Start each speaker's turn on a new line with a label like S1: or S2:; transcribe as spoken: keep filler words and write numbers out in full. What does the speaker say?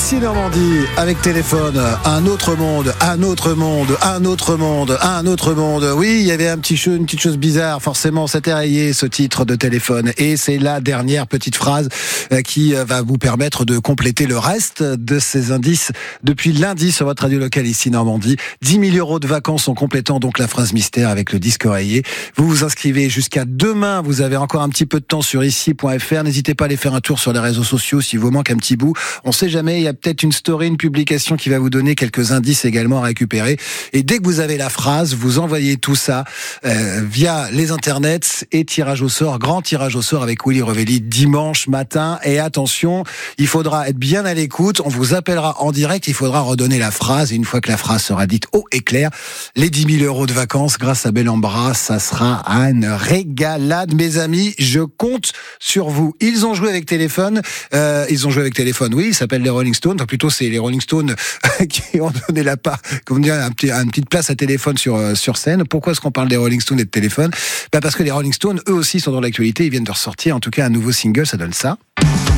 S1: Ici Normandie, avec téléphone, un autre monde, un autre monde, un autre monde, un autre monde. Oui, il y avait un petit chose, une petite chose bizarre, forcément, c'était rayé ce titre de téléphone. Et c'est la dernière petite phrase qui va vous permettre de compléter le reste de ces indices depuis lundi sur votre radio locale ici Normandie. dix mille euros de vacances en complétant donc la phrase mystère avec le disque rayé. Vous vous inscrivez jusqu'à demain, vous avez encore un petit peu de temps sur ici point f r. N'hésitez pas à aller faire un tour sur les réseaux sociaux si vous manque un petit bout. On sait jamais, il y a peut-être une story, une publication qui va vous donner quelques indices également à récupérer. Et dès que vous avez la phrase, vous envoyez tout ça euh, via les internets et tirage au sort, grand tirage au sort avec Willy Revelli dimanche matin. Et attention, il faudra être bien à l'écoute. On vous appellera en direct, il faudra redonner la phrase. Et une fois que la phrase sera dite haut et clair, les dix mille euros de vacances grâce à Bellambra, ça sera une régalade, mes amis. Je compte sur vous. Ils ont joué avec téléphone. Euh, ils ont joué avec téléphone, oui. Ils s'appellent les Rolling Stones. Enfin, plutôt, c'est les Rolling Stones qui ont donné la part, comment dire, un petit, une petite place à téléphone sur sur scène. Pourquoi est-ce qu'on parle des Rolling Stones et de téléphone? Ben parce que les Rolling Stones, eux aussi, sont dans l'actualité. Ils viennent de ressortir, en tout cas, un nouveau single. Ça donne ça.